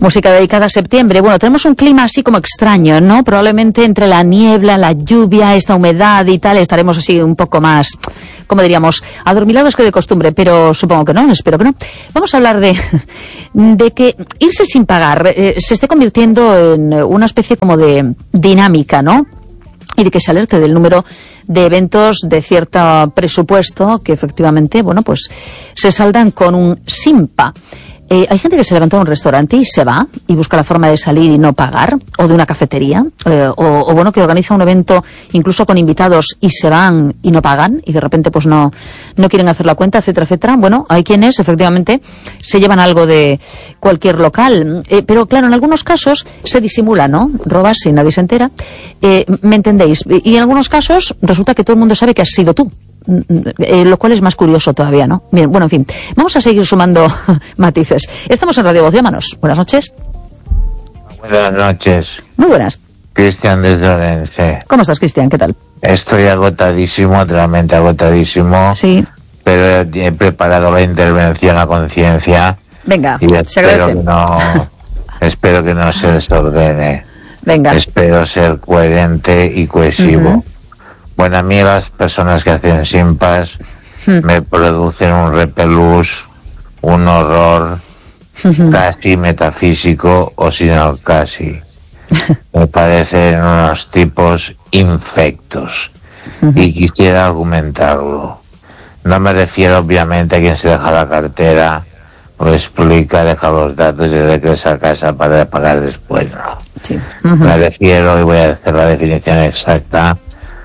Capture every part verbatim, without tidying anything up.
Música dedicada a septiembre. Bueno, tenemos un clima así como extraño, ¿no? Probablemente entre la niebla, la lluvia, esta humedad y tal, estaremos así un poco más, como diríamos, adormilados que de costumbre, pero supongo que no, espero que no. Vamos a hablar de, de que irse sin pagar eh, se esté convirtiendo en una especie como de dinámica, ¿no? Y de que se alerte del número de eventos de cierto presupuesto que efectivamente, bueno, pues se saldan con un simpa. Eh, hay gente que se levanta de un restaurante y se va y busca la forma de salir y no pagar, o de una cafetería, eh, o, o bueno, que organiza un evento incluso con invitados y se van y no pagan y de repente pues no, no quieren hacer la cuenta, etcétera, etcétera. Bueno, hay quienes efectivamente se llevan algo de cualquier local, eh, pero claro, en algunos casos se disimula, ¿no? Robas y nadie se entera, eh, ¿me entendéis? Y en algunos casos resulta que todo el mundo sabe que has sido tú. Eh, lo cual es más curioso todavía, ¿no? Bien, bueno, en fin, vamos a seguir sumando matices. Estamos en Radio Voz, llámanos. Buenas noches. Buenas noches. Muy buenas. Cristian desde Orense. ¿Cómo estás, Cristian? ¿Qué tal? Estoy agotadísimo, realmente agotadísimo. Sí. Pero he preparado la intervención a conciencia. Venga, y se agradece. Que no, espero que no se desordene. Venga. Espero ser coherente y cohesivo. Uh-huh. Bueno, a mí las personas que hacen simpas hmm. me producen un repelús, un horror uh-huh. casi metafísico, o si no casi. Me parecen unos tipos infectos uh-huh. y quisiera argumentarlo. No me refiero obviamente a quien se deja la cartera, o explica, deja los datos y regresa a casa para pagar después, ¿no? Sí. Uh-huh. Me refiero, y voy a hacer la definición exacta,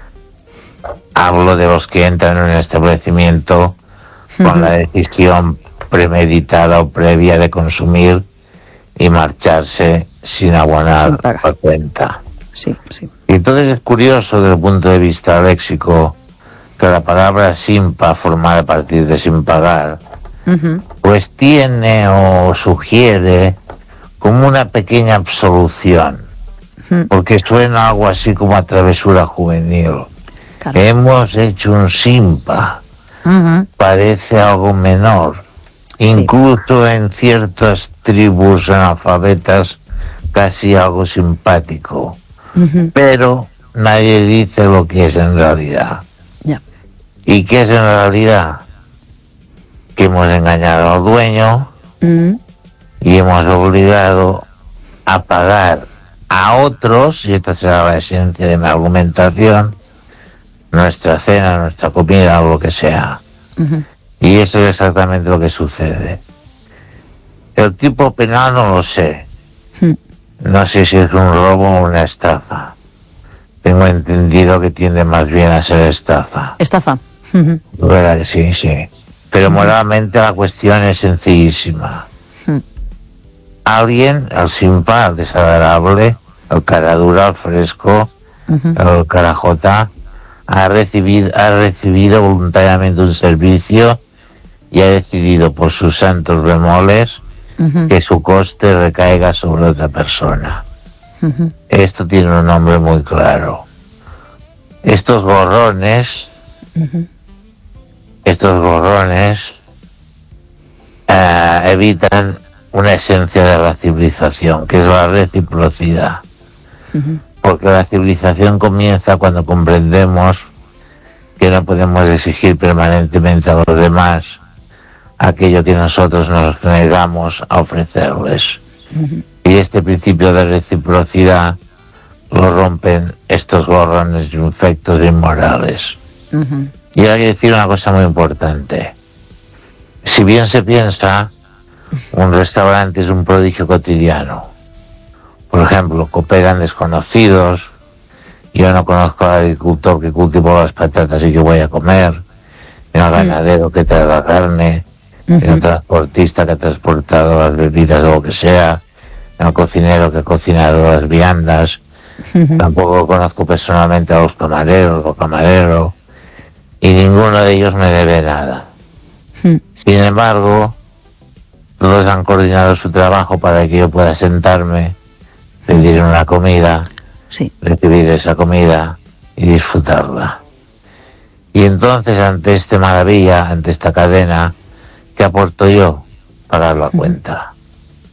hablo de los que entran en un establecimiento con uh-huh. la decisión premeditada o previa de consumir y marcharse sin abonar la cuenta. Sí, sí. Y entonces es curioso desde el punto de vista léxico que la palabra simpa, formada a partir de sin pagar, uh-huh. pues tiene o sugiere como una pequeña absolución, uh-huh. porque suena algo así como a travesura juvenil. Claro. Hemos hecho un simpa, uh-huh. parece algo menor, incluso sí. en ciertas tribus analfabetas casi algo simpático, uh-huh. pero nadie dice lo que es en realidad. Yeah. ¿Y qué es en realidad? Que hemos engañado al dueño uh-huh. y hemos obligado a pagar a otros, y esta será la esencia de mi argumentación, nuestra cena, nuestra comida o lo que sea. Uh-huh. Y eso es exactamente lo que sucede. El tipo penal no lo sé. Uh-huh. No sé si es un robo o una estafa. Tengo entendido que tiende más bien a ser estafa. Estafa. Uh-huh. ¿Verdad? Sí, sí. Pero uh-huh. moralmente la cuestión es sencillísima. Uh-huh. Alguien, el simpa, el desagradable, el cara dura, el fresco, uh-huh. el carajota, ha recibido, ha recibido voluntariamente un servicio y ha decidido por sus santos bemoles uh-huh. que su coste recaiga sobre otra persona. Uh-huh. Esto tiene un nombre muy claro. Estos gorrones, uh-huh. estos gorrones uh, evitan una esencia de la civilización, que es la reciprocidad. Uh-huh. Porque la civilización comienza cuando comprendemos que no podemos exigir permanentemente a los demás aquello que nosotros nos negamos a ofrecerles. Uh-huh. Y este principio de reciprocidad lo rompen estos gorrones infectos inmorales. Uh-huh. Y hay que decir una cosa muy importante. Si bien se piensa, un restaurante es un prodigio cotidiano. Por ejemplo, cooperan desconocidos, yo no conozco al agricultor que cultivó las patatas y que voy a comer, ni al ganadero que trae la carne, uh-huh. ni al transportista que ha transportado las bebidas o lo que sea, ni al cocinero que ha cocinado las viandas, uh-huh. tampoco conozco personalmente a los camareros o camarero, y ninguno de ellos me debe nada. Uh-huh. Sin embargo, todos han coordinado su trabajo para que yo pueda sentarme, pedir una comida, sí. recibir esa comida y disfrutarla. Y entonces, ante esta maravilla, ante esta cadena, ¿qué aporto yo? Pagar la cuenta.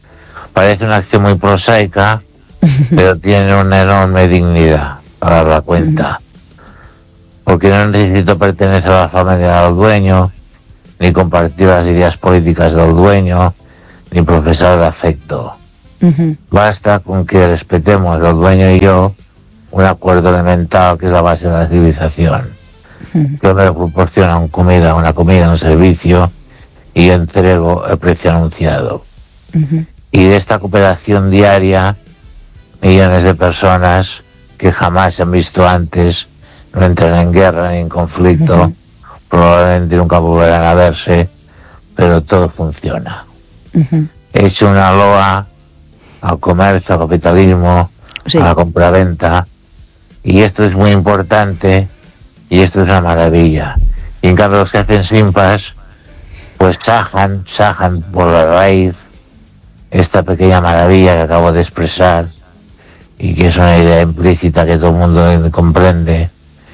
Parece una acción muy prosaica, pero tiene una enorme dignidad para dar la cuenta. Porque no necesito pertenecer a la familia del dueño, ni compartir las ideas políticas del dueño, ni profesar el afecto. Uh-huh. Basta con que respetemos el dueño y yo un acuerdo elemental que es la base de la civilización. Uh-huh. Yo me proporciona una comida, una comida, un servicio, y entrego el precio anunciado. Uh-huh. Y de esta cooperación diaria, millones de personas que jamás se han visto antes no entran en guerra ni en conflicto, uh-huh. probablemente nunca volverán a verse, pero todo funciona. Uh-huh. He hecho una loa al comercio, al capitalismo, sí. a la compraventa, y esto es muy importante, y esto es una maravilla. Y en cambio los que hacen simpas, pues sajan, sajan por la raíz esta pequeña maravilla que acabo de expresar, y que es una idea implícita que todo el mundo comprende.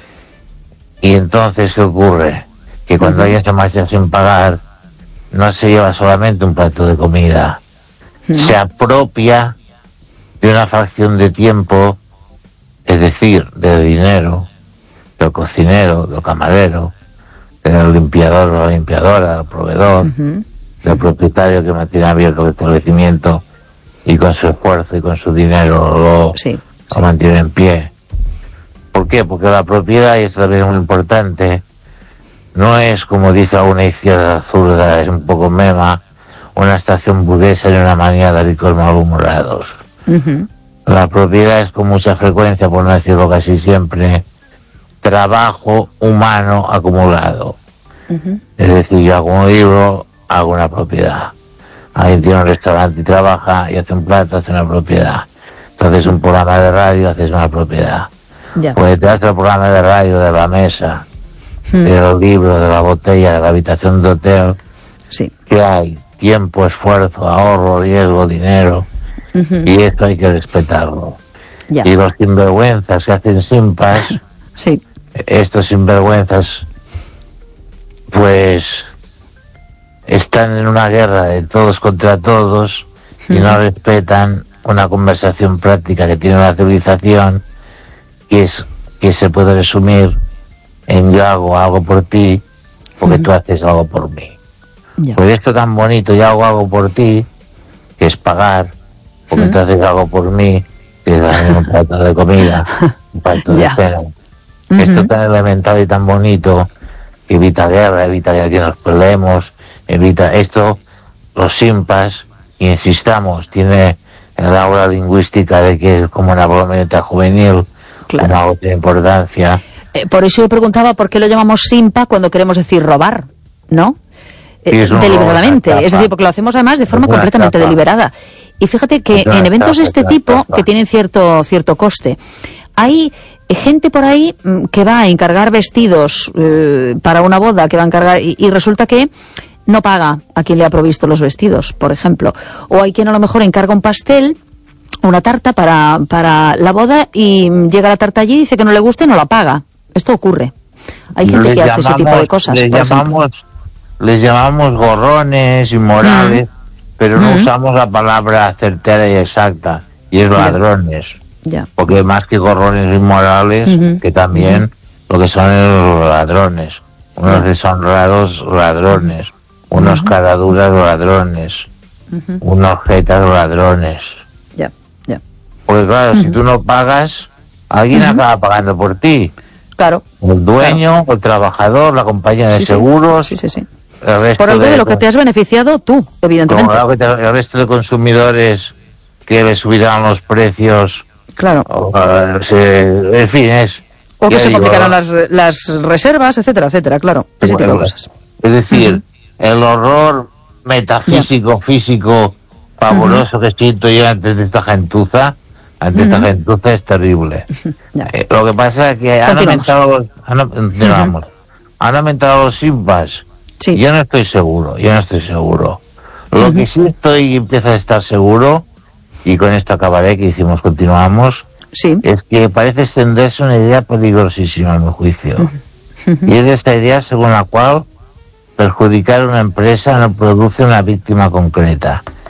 Y entonces, ¿qué ocurre? Que cuando alguien se marcha sin pagar, no se lleva solamente un plato de comida, ¿Mm? se apropia de una fracción de tiempo, es decir, del dinero, del cocinero, del camarero, del limpiador o la limpiadora, del proveedor, uh-huh. del propietario que mantiene abierto el establecimiento y con su esfuerzo y con su dinero lo, sí, lo sí. mantiene en pie. ¿Por qué? Porque la propiedad, y esto también es muy importante, no es, como dice alguna izquierda zurda, es un poco mema, una estación burguesa y una manía de ricos malhumorados. Uh-huh. La propiedad es con mucha frecuencia, por no decirlo casi siempre, trabajo humano acumulado. Uh-huh. Es decir, yo hago un libro, hago una propiedad. Alguien tiene un restaurante y trabaja y hace un plato, hace una propiedad. Entonces un programa de radio, haces una propiedad. Yeah. Pues te hace el programa de radio de la mesa, hmm. del libro, de la botella, de la habitación de hotel. Sí. ¿Qué hay? Tiempo, esfuerzo, ahorro, riesgo, dinero. Uh-huh. Y esto hay que respetarlo. Yeah. Y los sinvergüenzas que hacen simpas, sí. estos sinvergüenzas, pues están en una guerra de todos contra todos uh-huh. y no respetan una conversación práctica que tiene una civilización, que es que se puede resumir en yo hago algo por ti porque uh-huh. tú haces algo por mí. Yeah. Pues esto tan bonito, yo hago algo por ti, que es pagar, porque uh-huh. tú haces algo por mí, que es darme un plato de comida, un plato yeah. de cena. Uh-huh. Esto tan elemental y tan bonito, que evita guerra, evita que nos peleemos, evita esto, los simpas, y insistamos, tiene la aura lingüística de que es como una brometa juvenil, claro. una otra importancia. Eh, por eso yo preguntaba por qué lo llamamos simpa cuando queremos decir robar, ¿no? Eh, deliberadamente, es decir, porque lo hacemos además de forma completamente etapa. deliberada. Y fíjate que en eventos de este tipo, que tienen cierto cierto coste, hay gente por ahí que va a encargar vestidos eh, para una boda, que va a encargar, y, y resulta que no paga a quien le ha provisto los vestidos, por ejemplo. O hay quien a lo mejor encarga un pastel, una tarta para, para la boda, y llega la tarta allí y dice que no le gusta y no la paga. Esto ocurre. Hay gente les que llamamos, hace ese tipo de cosas. Les llamamos, les llamamos gorrones, inmorales, mm. pero no mm. usamos la palabra certera y exacta, y es ladrones. Ya. Porque más que gorrones inmorales, mm-hmm. que también mm-hmm. lo que son los ladrones. Unos yeah. deshonrados ladrones, unos mm-hmm. caraduras ladrones, mm-hmm. unos jetas ladrones. Ya, ya. Porque claro, mm-hmm. si tú no pagas, alguien mm-hmm. acaba pagando por ti. Claro. El dueño, claro. el trabajador, la compañía de sí, seguros. Sí, sí, sí. El resto por algo de, de lo que te has beneficiado tú, evidentemente. Como que te, el resto de consumidores que le subirán los precios. Claro. O, uh, se, en fin, es... O que se digo, complicarán las, las reservas, etcétera, etcétera, claro. Ese bueno, tipo de cosas. Es decir, uh-huh. el horror metafísico, yeah. físico, fabuloso uh-huh. que siento yo antes de esta gentuza, ante uh-huh. esta gentuza es terrible. Yeah. Eh, lo que pasa es que han aumentado, los, han, uh-huh. han aumentado los simpas. Sí. Yo no estoy seguro, yo no estoy seguro. Lo uh-huh. que sí estoy y empiezo a estar seguro, y con esto acabaré, que hicimos, continuamos, sí. es que parece extenderse una idea peligrosísima a mi juicio. Uh-huh. Y es esta idea según la cual perjudicar a una empresa no produce una víctima concreta.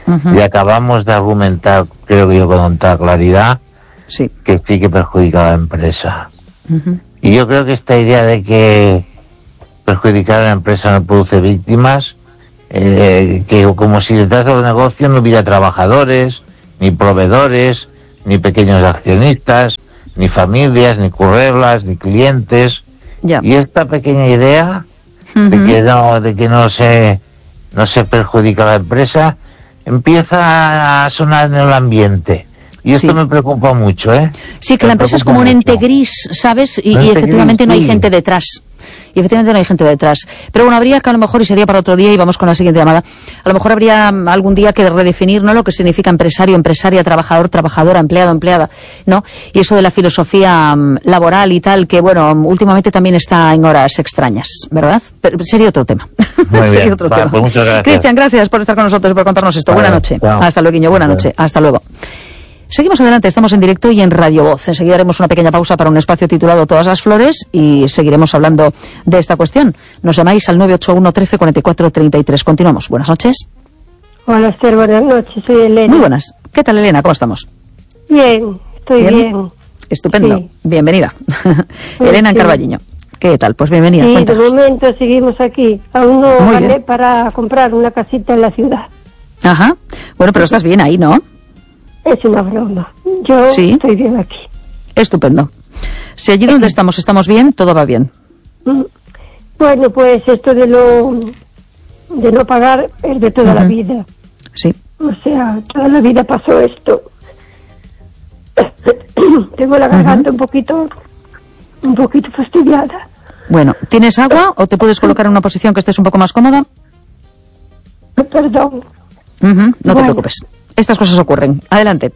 Uh-huh. Y acabamos de argumentar, creo que yo con toda claridad, sí, que sí que perjudica a la empresa. Uh-huh. Y yo creo que esta idea de que perjudicar a la empresa no produce víctimas, eh, que como si detrás del negocio no hubiera trabajadores, ni proveedores, ni pequeños accionistas, ni familias, ni currelas, ni clientes. Ya. Y esta pequeña idea uh-huh. de que no, de que no se, no se perjudica a la empresa, empieza a sonar en el ambiente. Y esto sí. me preocupa mucho, ¿eh? Sí, que me la empresa es como un ente gris, ¿sabes? Y, y efectivamente gris, no hay sí. gente detrás. Y efectivamente no hay gente detrás. Pero bueno, habría que a lo mejor, y sería para otro día, y vamos con la siguiente llamada, a lo mejor habría algún día que redefinir, ¿no?, lo que significa empresario, empresaria, trabajador, trabajadora, empleado, empleada, ¿no? Y eso de la filosofía um, laboral y tal, que bueno, últimamente también está en horas extrañas, ¿verdad? Pero sería otro tema. Muy sería bien. otro Va, tema. Pues muchas gracias. Cristian, gracias por estar con nosotros y por contarnos esto. Vale, buena noche. Chao. Hasta luego, buena noche. Hasta luego. Seguimos adelante, estamos en directo y en Radio Voz. Enseguida haremos una pequeña pausa para un espacio titulado Todas las Flores y seguiremos hablando de esta cuestión. Nos llamáis al nueve ocho uno, trece, cuarenta y cuatro, treinta y tres. Continuamos. Buenas noches. Hola, Esther, buenas noches. Soy Elena. Muy buenas. ¿Qué tal, Elena? ¿Cómo estamos? Bien, estoy bien. bien. Estupendo. Sí. Bienvenida. Pues Elena sí. en Carballiño. ¿Qué tal? Pues bienvenida. Sí, Cuéntanos. de momento seguimos aquí. Aún no Muy gané bien. para comprar una casita en la ciudad. Ajá. Bueno, pero estás bien ahí, ¿no? Es una broma. Yo ¿Sí? estoy bien aquí. Estupendo. Si allí donde estamos estamos bien, todo va bien. Bueno, pues esto de lo de no pagar es de toda uh-huh. la vida. Sí. O sea, toda la vida pasó esto. Tengo la garganta uh-huh. un poquito un poquito fastidiada. Bueno, ¿tienes agua o te puedes colocar en una posición que estés un poco más cómoda? Perdón. Uh-huh. No bueno. te preocupes. Estas cosas ocurren. Adelante.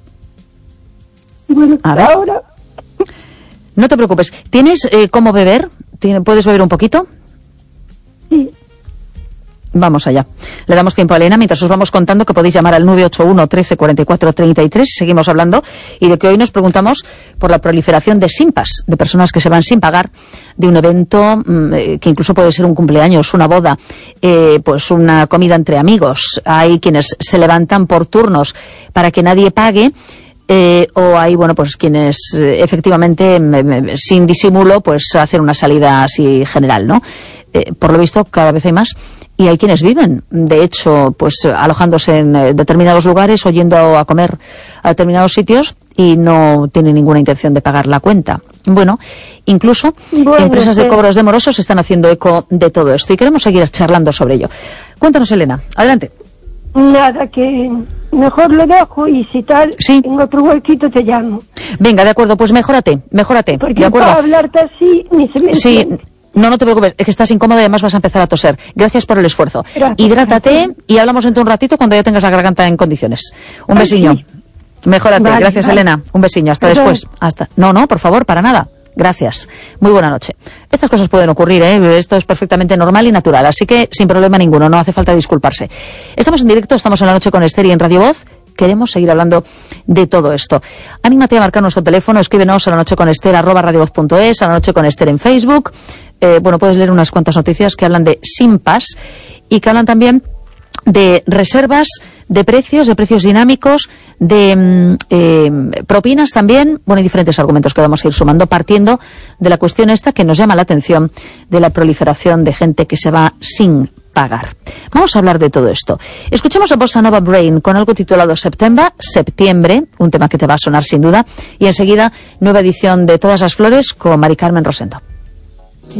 Bueno, a ver. Ahora. No te preocupes. ¿Tienes eh, cómo beber? ¿Puedes beber un poquito? Sí. Vamos allá. Le damos tiempo a Elena mientras os vamos contando que podéis llamar al nueve ocho uno, trece, cuarenta y cuatro, treinta y tres. Seguimos hablando y de que hoy nos preguntamos por la proliferación de simpas, de personas que se van sin pagar de un evento mmm, que incluso puede ser un cumpleaños, una boda, eh, pues una comida entre amigos. Hay quienes se levantan por turnos para que nadie pague. Eh, o hay, bueno, pues quienes eh, efectivamente, me, me, sin disimulo, pues hacen una salida así general, ¿no? Eh, por lo visto, cada vez hay más. Y hay quienes viven, de hecho, pues alojándose en eh, determinados lugares o yendo a comer a determinados sitios y no tienen ninguna intención de pagar la cuenta. Bueno, incluso bueno, empresas sí. de cobros de morosos están haciendo eco de todo esto y queremos seguir charlando sobre ello. Cuéntanos, Elena, adelante. Nada, que mejor lo dejo y si tal, sí. en otro huequito te llamo. Venga, de acuerdo, pues mejórate, mejórate. Porque de acuerdo. para hablarte así ni se me Sí, entiende. no, no te preocupes, es que estás incómoda y además vas a empezar a toser. Gracias por el esfuerzo. Gracias, Hidrátate gracias. y hablamos dentro de un ratito cuando ya tengas la garganta en condiciones. Un Ay, besiño. sí. Mejórate, Vale, gracias vale. Elena. Un besiño, hasta Perdón. después. Hasta. No, no, por favor, para nada. Gracias. Muy buena noche. Estas cosas pueden ocurrir, ¿eh? Esto es perfectamente normal y natural, así que sin problema ninguno, no hace falta disculparse. Estamos en directo, estamos en La Noche con Esther y en Radio Voz. Queremos seguir hablando de todo esto. Anímate a marcar nuestro teléfono, escríbenos a la noche con Esther, arroba radiovoz punto es, a la noche con Esther en Facebook. Eh, bueno, puedes leer unas cuantas noticias que hablan de simpas y que hablan también de reservas, de precios, de precios dinámicos, de eh, propinas también, bueno, y diferentes argumentos que vamos a ir sumando partiendo de la cuestión esta que nos llama la atención de la proliferación de gente que se va sin pagar. Vamos a hablar de todo esto. Escuchemos a Bossa Nova Brain con algo titulado September, septiembre, un tema que te va a sonar sin duda, y enseguida nueva edición de Todas las Flores con Mari Carmen Rosendo.